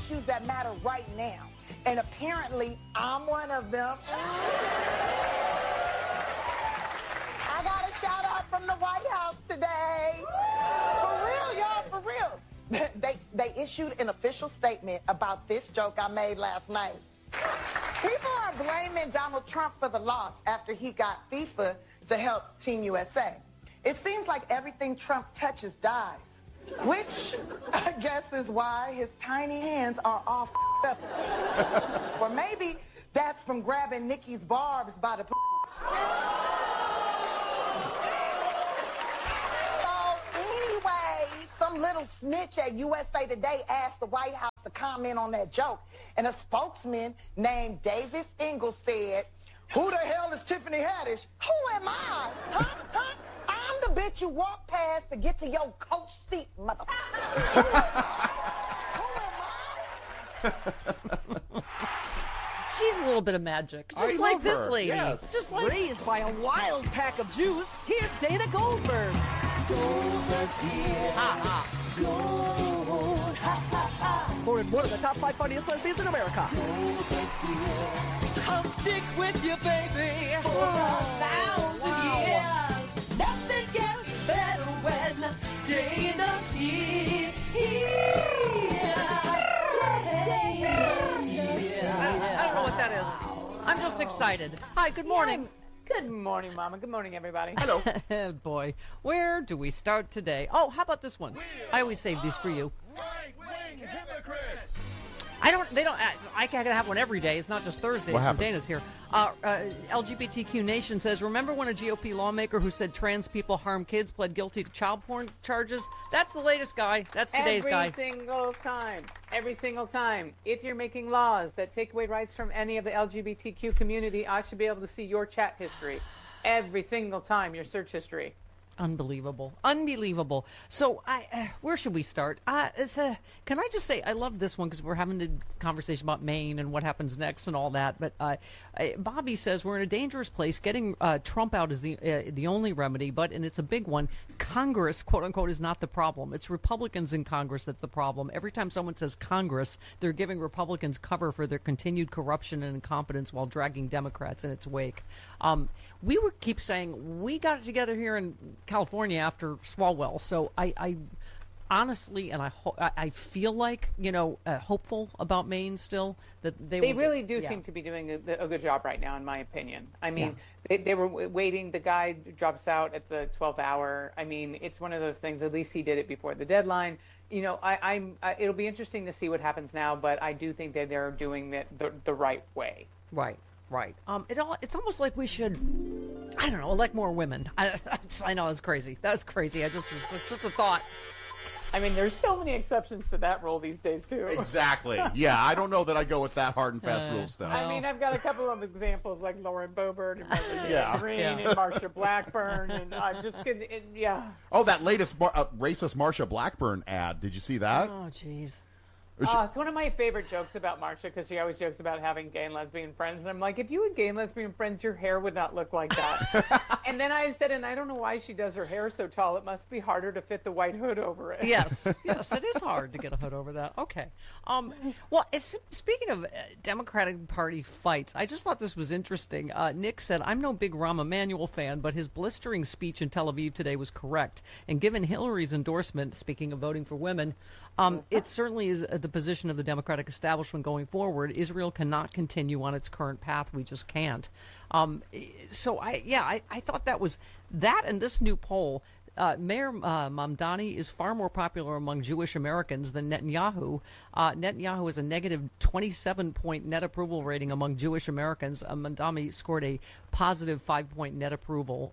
issues that matter right now. And apparently, I'm one of them. I got a shout out from the White House today. For real, y'all, for real. They issued an official statement about this joke I made last night. People are blaming Donald Trump for the loss after he got FIFA to help Team USA. It seems like everything Trump touches dies, which I guess is why his tiny hands are all up. Or maybe that's from grabbing Nikki's barbs by the... Some little snitch at USA Today asked the White House to comment on that joke, and a spokesman named Davis Ingalls said, "Who the hell is Tiffany Haddish? Who am I? Huh? I'm the bitch you walk past to get to your coach seat, mother." Who am I? She's a little bit of magic, just like this lady. Yes. Just like... Raised by a wild pack of Jews, here's Dana Goldberg. Goldberg's here. Ha ha. Gold. Ha ha ha. For one of the top 5 funniest lesbians in America. Goldberg's here. I'll stick with you, baby, For 1,000 years. Nothing gets better when Dana's here. Dana's here. I don't know what that is. I'm just excited. Hi, good morning. Good morning, Mama. Good morning, everybody. Hello. Boy, where do we start today? Oh, how about this one? I always save these for you. Right-wing hypocrites. I can't have one every day. It's not just Thursdays when Dana's here. LGBTQ Nation says, remember when a GOP lawmaker who said trans people harm kids pled guilty to child porn charges? That's the latest guy. That's today's guy. Every single time. Every single time. If you're making laws that take away rights from any of the LGBTQ community, I should be able to see your chat history. Every single time, your search history. Unbelievable. Unbelievable. So, where should we start? Can I just say, I love this one because we're having the conversation about Maine and what happens next and all that. But Bobby says we're in a dangerous place. Getting Trump out is the only remedy, and it's a big one. Congress, quote unquote, is not the problem. It's Republicans in Congress that's the problem. Every time someone says Congress, they're giving Republicans cover for their continued corruption and incompetence while dragging Democrats in its wake. We keep saying we got it together here in California after Swalwell. So I honestly, and I feel like, hopeful about Maine still. That they really do seem to be doing a good job right now, in my opinion. I mean, they were waiting. The guy drops out at the 12th hour. I mean, it's one of those things. At least he did it before the deadline. It'll be interesting to see what happens now, but I do think that they're doing it the right way. Right. It's almost like we should, I don't know, elect more women. I know it's crazy. That's crazy. It's just a thought. I mean, there's so many exceptions to that rule these days, too. Exactly. Yeah, I don't know that I go with that hard and fast rule stuff. I mean, I've got a couple of examples like Lauren Boebert and Martha Green and Marsha Blackburn, and I'm just kidding. Oh, that latest racist Marsha Blackburn ad. Did you see that? Oh, jeez. It's one of my favorite jokes about Marsha because she always jokes about having gay and lesbian friends. And I'm like, if you had gay and lesbian friends, your hair would not look like that. And then I said, and I don't know why she does her hair so tall. It must be harder to fit the white hood over it. Yes, it is hard to get a hood over that. Okay. Well, speaking of Democratic Party fights, I just thought this was interesting. Nick said, I'm no big Rahm Emanuel fan, but his blistering speech in Tel Aviv today was correct. And given Hillary's endorsement, speaking of voting for women, it certainly is the position of the Democratic establishment going forward. Israel cannot continue on its current path. We just can't. So I thought that was that, and this new poll. Mayor Mamdani is far more popular among Jewish Americans than Netanyahu. Netanyahu has a negative 27-point net approval rating among Jewish Americans. Mamdani scored a positive 5-point net approval.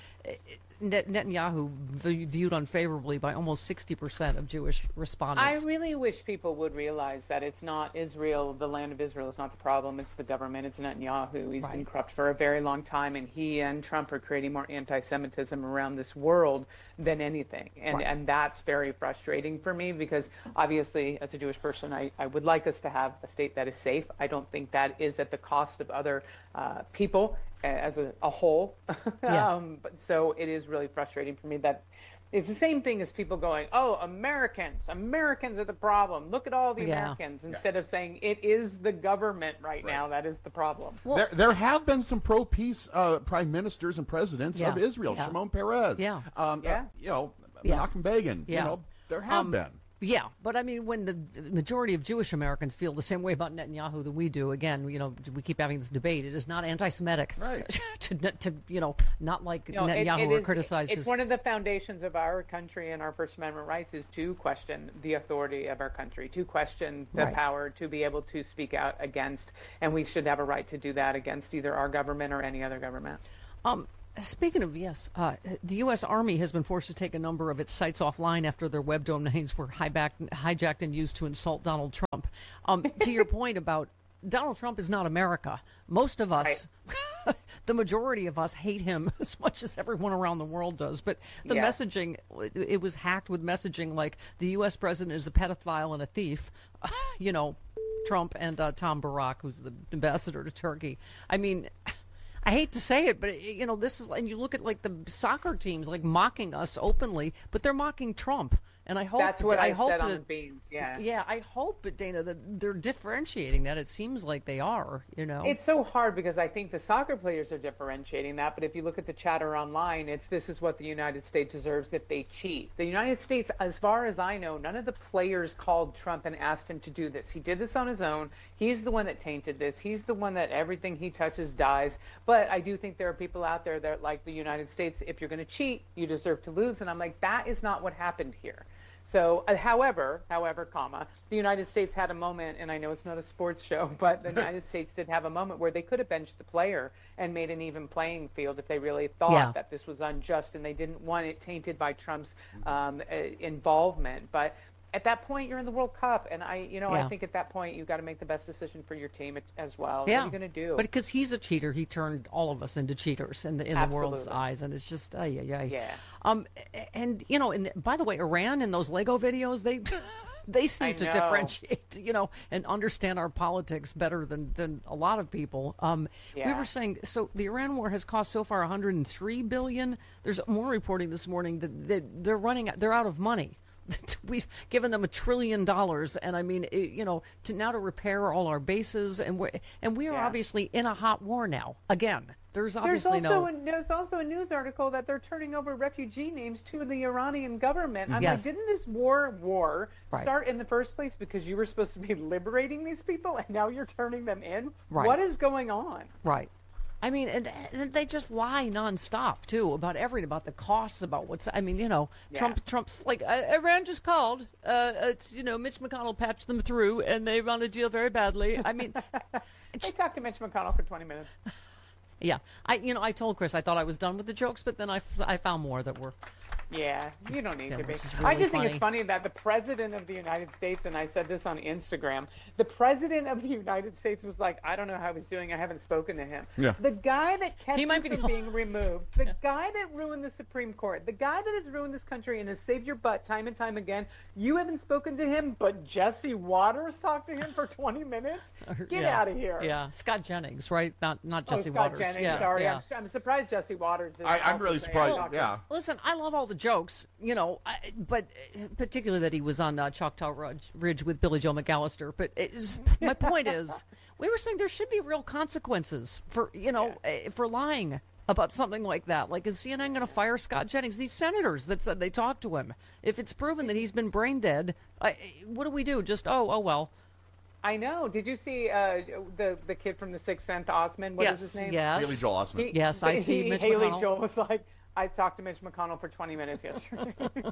Netanyahu viewed unfavorably by almost 60% of Jewish respondents. I really wish people would realize that it's not Israel, the land of Israel is not the problem. It's the government. It's Netanyahu. He's been corrupt for a very long time, and he and Trump are creating more anti-Semitism around this world than anything. And that's very frustrating for me because obviously, as a Jewish person, I would like us to have a state that is safe. I don't think that is at the cost of other people as a whole. But so it is really frustrating for me that It's the same thing as people going, oh, Americans are the problem. Look at all the Yeah. Americans, instead of saying it is the government right now that is the problem. There have been some pro-peace prime ministers and presidents of Israel. Yeah. Shimon Peres. Yeah. Menachem Begin. Yeah. There have been. Yeah, but I mean, when the majority of Jewish Americans feel the same way about Netanyahu that we do, again, we keep having this debate. It is not anti-Semitic, right? to not like Netanyahu or criticize. It's one of the foundations of our country and our First Amendment rights is to question the authority of our country, to question the power, to be able to speak out against, and we should have a right to do that against either our government or any other government. Speaking of, the U.S. Army has been forced to take a number of its sites offline after their web domains were hijacked and used to insult Donald Trump. To your point about Donald Trump is not America. Most of us, the majority of us, hate him as much as everyone around the world does. But the messaging, it was hacked with messaging like the U.S. president is a pedophile and a thief. Trump and Tom Barak, who's the ambassador to Turkey. I mean, I hate to say it, but this is, and you look at like the soccer teams like mocking us openly, but they're mocking Trump. And I hope that's what I hope said that, on the beam. Yeah, I hope, Dana, that they're differentiating that. It seems like they are. It's so hard because I think the soccer players are differentiating that, but if you look at the chatter online, this is what the United States deserves if they cheat. The United States, as far as I know, none of the players called Trump and asked him to do this. He did this on his own. He's the one that tainted this. He's the one that everything he touches dies. But I do think there are people out there that, like the United States, if you're going to cheat, you deserve to lose. And I'm like, that is not what happened here. So, however, the United States had a moment, and I know it's not a sports show, but the United States did have a moment where they could have benched the player and made an even playing field if they really thought that this was unjust and they didn't want it tainted by Trump's involvement. But at that point, you're in the World Cup, and I think at that point, you've got to make the best decision for your team as well. Yeah. What are you going to do? But because he's a cheater, he turned all of us into cheaters in the world's eyes, and it's just Yeah. And by the way, Iran in those Lego videos, they seem to differentiate, and understand our politics better than a lot of people. We were saying, so the Iran war has cost so far $103 billion. There's more reporting this morning that they're out of money. We've given them $1 trillion, and I mean, to repair all our bases, and we are obviously in a hot war now. Again, there's also a news article that they're turning over refugee names to the Iranian government. I'm like, didn't this war start in the first place because you were supposed to be liberating these people, and now you're turning them in? Right. What is going on? Right. I mean, and they just lie nonstop too about everything, about the costs, about what's. I mean, Trump's like Iran just called. It's Mitch McConnell patched them through, and they want a deal very badly. I mean, they talked to Mitch McConnell for 20 minutes. Yeah, I told Chris I thought I was done with the jokes, but then I found more that were. Yeah, you don't need to be. Really I just think it's funny that the president of the United States, and I said this on Instagram, the president of the United States was like, I don't know how he's doing. I haven't spoken to him. Yeah. The guy that kept him be from being removed, the guy that ruined the Supreme Court, the guy that has ruined this country and has saved your butt time and time again, you haven't spoken to him, but Jesse Waters talked to him for 20 minutes? Get out of here. Yeah, Scott Jennings, right? Not Jesse Scott Waters. Jennings, Yeah, sorry. yeah. I'm surprised Jesse Waters is I'm really surprised. Listen, I love all the jokes, but particularly that he was on Choctaw Ridge with Billy Joe McAllister. But my point is, we were saying there should be real consequences for for lying about something like that. Like, is CNN going to fire Scott Jennings? These senators that said they talked to him. If it's proven that he's been brain dead, what do we do? Just oh well. I know. Did you see the kid from The Sixth Sense, Osmond? What is his name? Yes. Haley Joel Osment. Yes, I see Mitch Haley McConnell. Joel was like, I talked to Mitch McConnell for 20 minutes yesterday.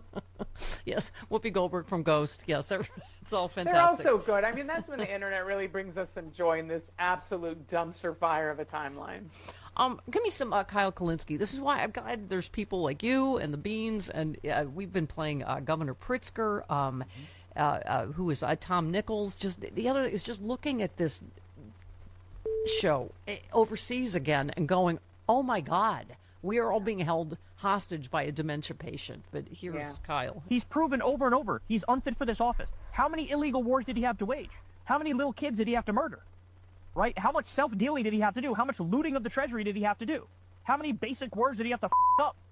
Yes, Whoopi Goldberg from Ghost. Yes, it's all fantastic. They're all so good. I mean, that's when the internet really brings us some joy in this absolute dumpster fire of a timeline. Give me some Kyle Kulinski. This is why I'm glad there's people like you and the Beans, and we've been playing Governor Pritzker, who is Tom Nichols. Just the other is just looking at this show overseas again and going, oh my God. We are all being held hostage by a dementia patient. But here's Kyle. He's proven over and over he's unfit for this office. How many illegal wars did he have to wage? How many little kids did he have to murder? Right? How much self-dealing did he have to do? How much looting of the treasury did he have to do? How many basic wars did he have to up?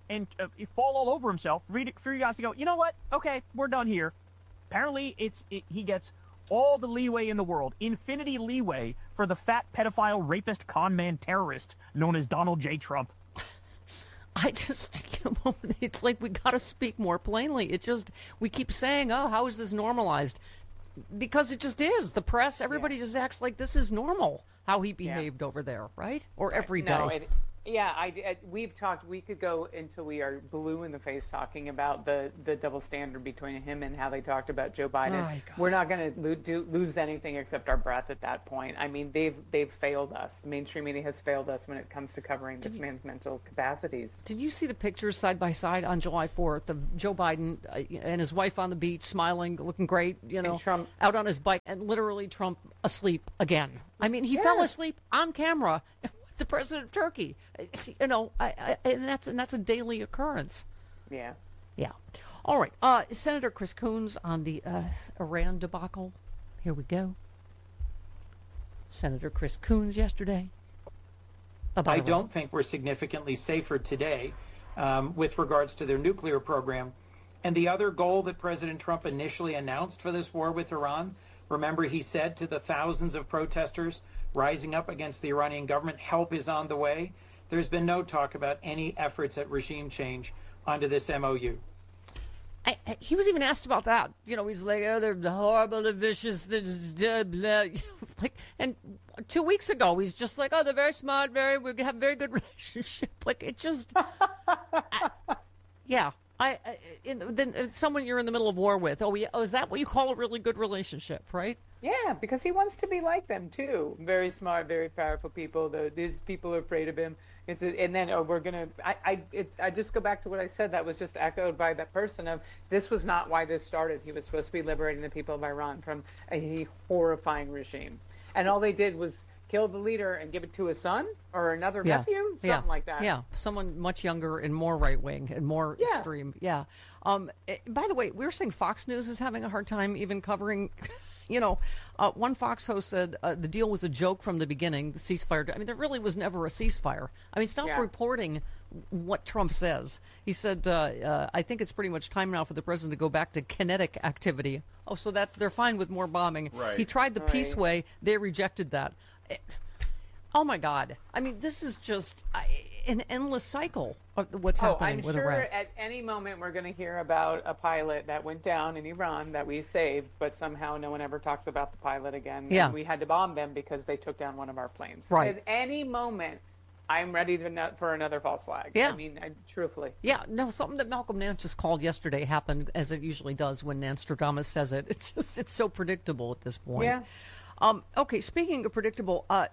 and fall all over himself for you guys to go, you know what? Okay, we're done here. Apparently, he gets all the leeway in the world, infinity leeway for the fat pedophile, rapist, con man, terrorist known as Donald J. Trump. I just, it's like we got to speak more plainly. We keep saying, oh, how is this normalized? Because it just is. The press, everybody just acts like this is normal, how he behaved over there, right? Or every day. No, we've talked. We could go until we are blue in the face talking about the double standard between him and how they talked about Joe Biden. We're not going to lose anything except our breath at that point. I mean, they've failed us. The mainstream media has failed us when it comes to covering this man's mental capacities. Did you see the pictures side by side on July 4th of Joe Biden and his wife on the beach, smiling, looking great, And Trump out on his bike, and literally Trump asleep again? I mean, he fell asleep on camera. The president of Turkey, and that's a daily occurrence. Yeah. All right, Senator Chris Coons on the Iran debacle. Here we go. Senator Chris Coons yesterday. I don't think we're significantly safer today with regards to their nuclear program. And the other goal that President Trump initially announced for this war with Iran, remember he said to the thousands of protesters rising up against the Iranian government, help is on the way. There's been no talk about any efforts at regime change under this MOU. He was even asked about that. He's like, oh, they're horrible, they're vicious, they're just blah. And 2 weeks ago, he's just like, oh, they're very smart, we have a very good relationship. Like, it just, then someone you're in the middle of war with. Oh, is that what you call a really good relationship, right? Yeah, because he wants to be like them too. Very smart, very powerful people. These people are afraid of him. We're gonna. I just go back to what I said. That was just echoed by that person. Of this was not why this started. He was supposed to be liberating the people of Iran from a horrifying regime, and all they did was kill the leader and give it to his son or another nephew, something like that. Yeah, someone much younger and more right wing and more extreme. Yeah. By the way, we were saying Fox News is having a hard time even covering. One Fox host said the deal was a joke from the beginning, the ceasefire. I mean, there really was never a ceasefire. I mean, stop reporting what Trump says. He said, I think it's pretty much time now for the president to go back to kinetic activity. Oh, so they're fine with more bombing. Right. He tried the peace way. They rejected that. Oh, my God. I mean, this is just an endless cycle of what's happening with Iran. I'm sure at any moment we're going to hear about a pilot that went down in Iran that we saved, but somehow no one ever talks about the pilot again. Yeah. And we had to bomb them because they took down one of our planes. Right. At any moment, I'm ready for another false flag. Yeah. I mean, truthfully. Yeah, no, something that Malcolm Nance just called yesterday happened, as it usually does when Nostradamus says it. It's so predictable at this point. Yeah. Okay, speaking of predictable, I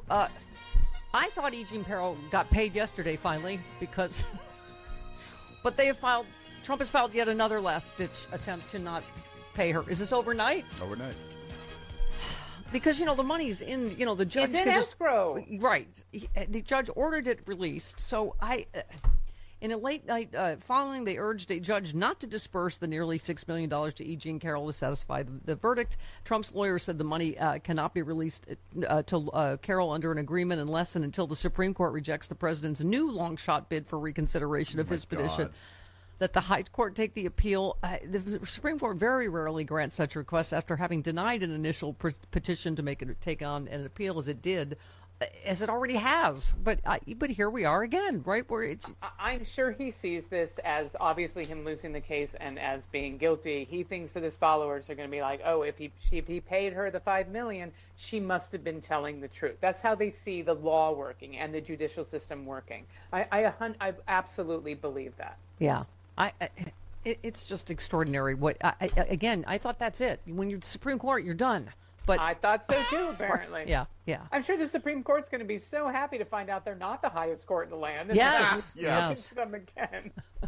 thought E. Jean Carroll got paid yesterday finally because, but Trump has filed yet another last-ditch attempt to not pay her. Is this overnight? Overnight. Because, the money's in, the judge. It's in escrow. Right. The judge ordered it released. So in a late night filing, they urged a judge not to disperse the nearly $6 million to E. Jean Carroll to satisfy the verdict. Trump's lawyer said the money cannot be released to Carroll under an agreement unless and until the Supreme Court rejects the president's new long-shot bid for reconsideration of his petition. That the High Court take the appeal. The Supreme Court very rarely grants such requests after having denied an initial petition to take on an appeal as it did. As it already has, but here we are again, right? I'm sure he sees this as obviously him losing the case and as being guilty. He thinks that his followers are going to be like, "Oh, if he paid her the $5 million, she must have been telling the truth." That's how they see the law working and the judicial system working. I absolutely believe that. Yeah, it's just extraordinary. Again, I thought that's it. When you're Supreme Court, you're done. But I thought so too, apparently. Yeah. I'm sure the Supreme Court's going to be so happy to find out they're not the highest court in the land. Yes. Them again.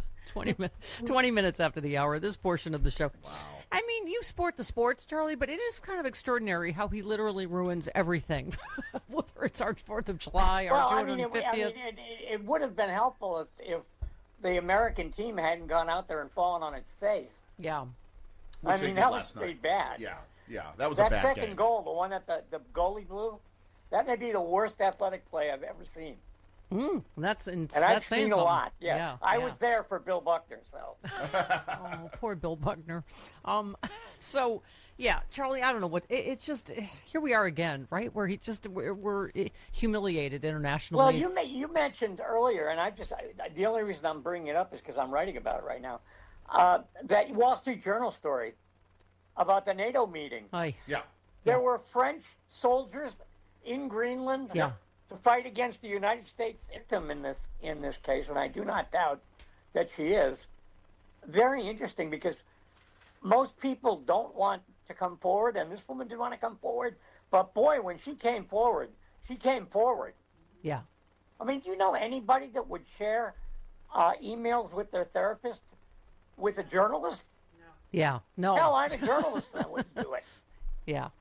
20 minutes after the hour, this portion of the show. Wow. I mean, you sport the sports, Charlie, but it is kind of extraordinary how he literally ruins everything. Whether it's our 4th of July, our 250th. It would have been helpful if the American team hadn't gone out there and fallen on its face. Yeah. I mean, that was pretty bad. Yeah, that was a bad game. That second goal, the one that the goalie blew, that may be the worst athletic play I've ever seen. That's and that's I've saying seen a something. lot. Yeah, I was there for Bill Buckner, so. Oh, poor Bill Buckner. So, yeah, Charlie, I don't know what it's just. Here we are again, right? Where we're humiliated internationally. Well, you mentioned earlier, and the only reason I'm bringing it up is because I'm writing about it right now. That Wall Street Journal story about the NATO meeting. Yeah. There were French soldiers in Greenland. Yeah. To fight against the United States victim in this case, and I do not doubt that she is. Very interesting, because most people don't want to come forward, and this woman didn't want to come forward. But boy, when she came forward, she came forward. Yeah. I mean, do you know anybody that would share emails with their therapist with a journalist? Yeah. No. Hell, I'm a journalist, and I wouldn't do it. Yeah.